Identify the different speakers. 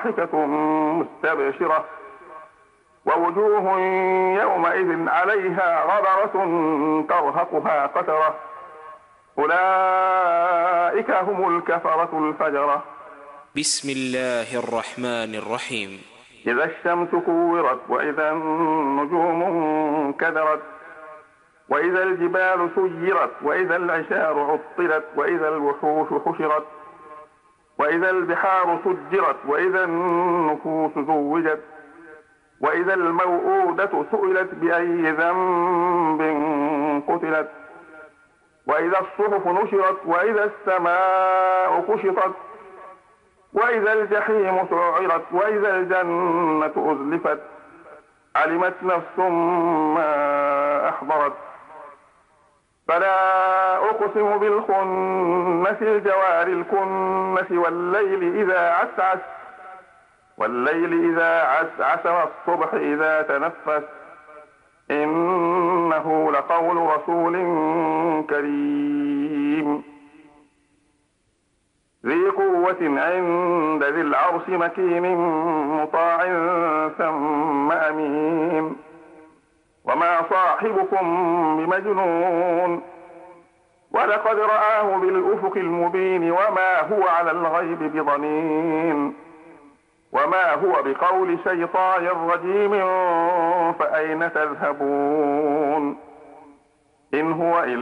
Speaker 1: ضاحكة مستبشرة ووجوه يومئذ عليها غبرة ترهقها قترة أولئك هم الكفرة الفجرة.
Speaker 2: بسم الله الرحمن الرحيم.
Speaker 1: إذا الشمس كورت وإذا النجوم انكدرت وإذا الجبال سيرت وإذا العشار عطلت وإذا الوحوش حشرت وإذا البحار سجرت وإذا النفوس زوجت وإذا الموءودة سئلت بأي ذنب قتلت وإذا الصحف نشرت وإذا السماء كشطت وإذا الجحيم سعرت وإذا الجنة أزلفت علمت نفس ما أحضرت فلا أقسم بالخنس الجوار الكنس والليل إذا عسعس والصبح إذا تنفس إنه لقول رسول كريم ذي قوة عند ذي العرش مكين مطاع ثم أمين وما صاحبكم بمجنون ولقد رآه بالأفق المبين وما هو على الغيب بضنين وما هو بقول شيطان رجيم فأين تذهبون إن هو إلا